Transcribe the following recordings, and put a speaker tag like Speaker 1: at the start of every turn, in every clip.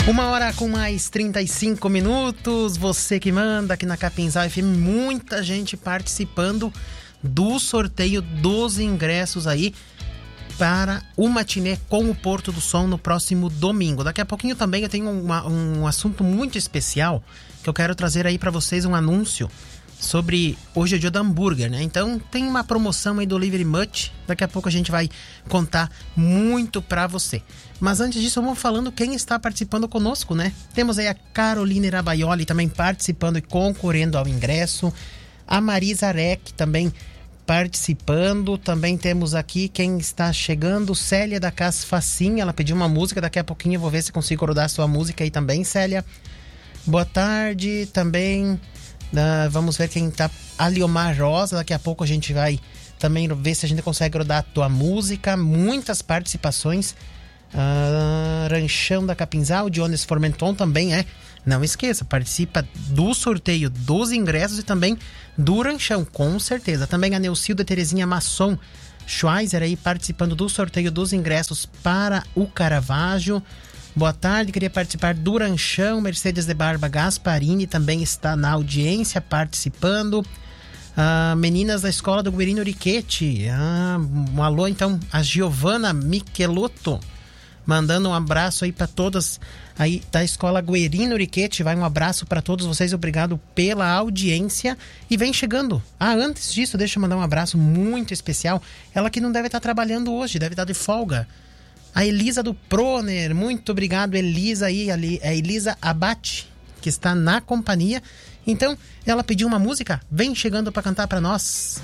Speaker 1: 1h com mais 35 minutos, você que manda aqui na Capinzal FM, muita gente participando do sorteio dos ingressos aí para o matinê com o Porto do Som no próximo domingo. Daqui a pouquinho também eu tenho um assunto muito especial que eu quero trazer aí para vocês, um anúncio sobre hoje é o dia do hambúrguer, né? Então tem uma promoção aí do Delivery Much, daqui a pouco a gente vai contar muito pra você. Mas antes disso, vamos falando quem está participando conosco, né? Temos aí a Carolina Irabaioli também participando e concorrendo ao ingresso, a Marisa Rec também participando, também temos aqui quem está chegando, Célia da Casa Facinha, ela pediu uma música, daqui a pouquinho eu vou ver se consigo rodar a sua música aí também, Célia. Boa tarde também. Vamos ver quem tá. A Liomar Rosa, daqui a pouco a gente vai também ver se a gente consegue rodar a tua música. Muitas participações. Ranchão da Capinzal, Dionis Formenton também não esqueça, participa do sorteio dos ingressos e também do Ranchão, com certeza. Também a Neucilda Terezinha Masson Schweizer aí participando do sorteio dos ingressos para o Caravaggio. Boa tarde, queria participar do Ranchão. Mercedes de Barba Gasparini também está na audiência participando. Meninas da escola do Guerino Riquetti. Um alô então, a Giovana Michelotto, mandando um abraço aí para todas aí da escola Guerino Riquetti. Vai um abraço para todos vocês, obrigado pela audiência. E vem chegando. Antes disso, deixa eu mandar um abraço muito especial. Ela que não deve estar trabalhando hoje, deve estar de folga. A Elisa do Proner, muito obrigado, Elisa aí, a Elisa Abate, que está na companhia. Então, ela pediu uma música, vem chegando para cantar para nós.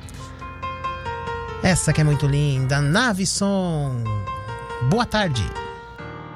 Speaker 1: Essa que é muito linda, Nave Som. Boa tarde.